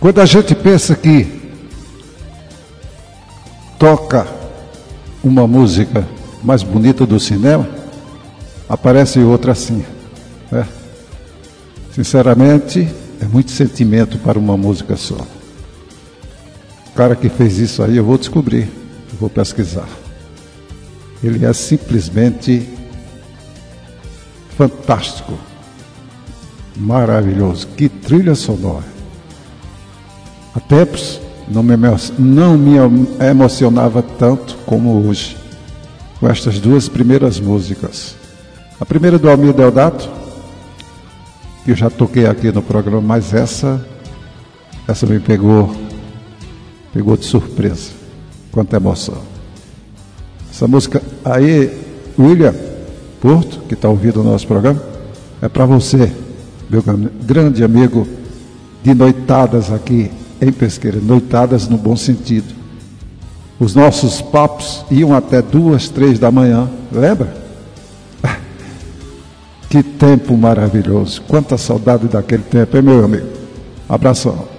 Quando a gente pensa que toca uma música mais bonita do cinema, aparece outra assim, né? Sinceramente, é muito sentimento para uma música só. O cara que fez isso aí, eu vou descobrir, eu vou pesquisar. Ele é simplesmente fantástico, maravilhoso. Que trilha sonora. Há tempos não me emocionava tanto como hoje, com estas duas primeiras músicas. A primeira do Almir Deodato, que eu já toquei aqui no programa, mas essa me pegou de surpresa. Quanta emoção. Essa música aí, William Porto, que está ouvindo o nosso programa, é para você, meu grande amigo de noitadas aqui em Pesqueira, noitadas no bom sentido. Os nossos papos iam até 2, 3 da manhã, lembra? Que tempo maravilhoso, quanta saudade daquele tempo, hein, meu amigo? Abração.